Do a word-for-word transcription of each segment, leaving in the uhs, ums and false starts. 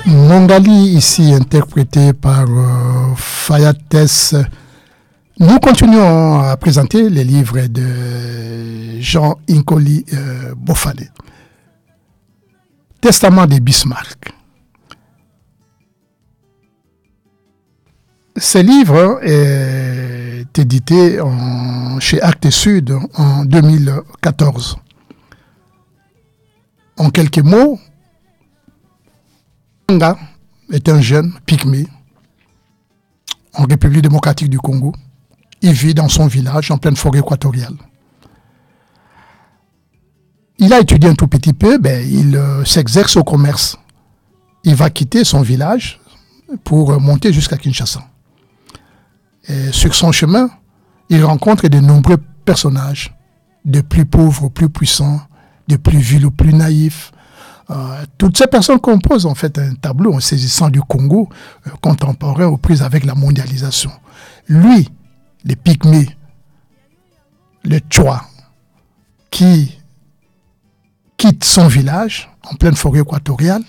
Mongali, ici interprété par euh, Fayates. Nous continuons à présenter les livres de Jean Inkoli euh, Bofale. Testament de Bismarck. Ce livre est édité en, chez Actes Sud en deux mille quatorze. En quelques mots, Nga est un jeune pygmée en République démocratique du Congo. Il vit dans son village en pleine forêt équatoriale. Il a étudié un tout petit peu, ben, il euh, s'exerce au commerce. Il va quitter son village pour monter jusqu'à Kinshasa. Et sur son chemin, il rencontre de nombreux personnages, de plus pauvres aux plus puissants, de plus vils aux plus naïfs. Euh, toutes ces personnes composent en fait un tableau en saisissant du Congo euh, contemporain aux prises avec la mondialisation. Lui, les Pygmées, le Tchwa, qui quitte son village en pleine forêt équatoriale,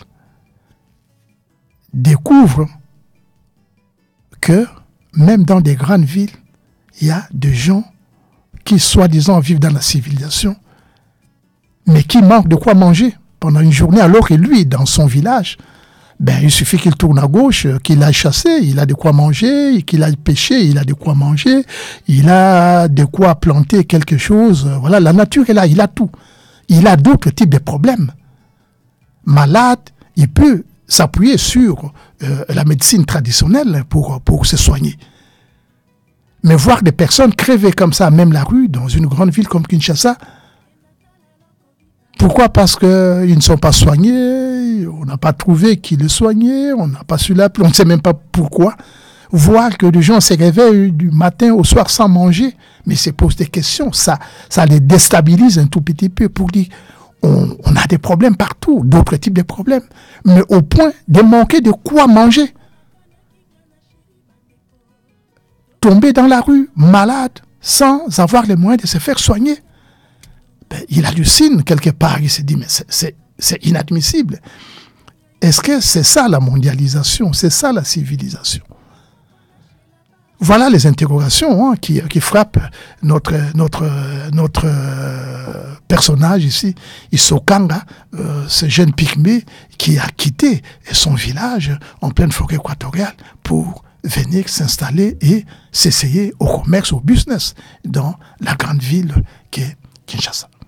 découvre que même dans des grandes villes, il y a des gens qui, soi-disant, vivent dans la civilisation, mais qui manquent de quoi manger pendant une journée, alors que lui, dans son village, ben, il suffit qu'il tourne à gauche, qu'il aille chasser, il a de quoi manger, qu'il aille pêcher, il a de quoi manger, il a de quoi planter quelque chose. Voilà, la nature est là, il a tout. Il a d'autres types de problèmes. Malade, il peut s'appuyer sur euh, la médecine traditionnelle pour, pour se soigner. Mais voir des personnes crever comme ça, même la rue, dans une grande ville comme Kinshasa, pourquoi? Parce qu'ils ne sont pas soignés, on n'a pas trouvé qui le soignait, on n'a pas su l'appeler, on ne sait même pas pourquoi. Voir que les gens se réveillent du matin au soir sans manger, mais se posent des questions, ça, ça les déstabilise un tout petit peu pour dire on, on a des problèmes partout, d'autres types de problèmes, mais au point de manquer de quoi manger. Tomber dans la rue, malade, sans avoir les moyens de se faire soigner. Ben, il hallucine quelque part, il se dit mais c'est, c'est, c'est inadmissible. Est-ce que c'est ça la mondialisation, c'est ça la civilisation? Voilà les interrogations hein, qui, qui frappent notre, notre, notre euh, personnage ici, Isokanga, euh, ce jeune pygmée qui a quitté son village en pleine forêt équatoriale pour venir s'installer et s'essayer au commerce, au business dans la grande ville qui est Kinshasa.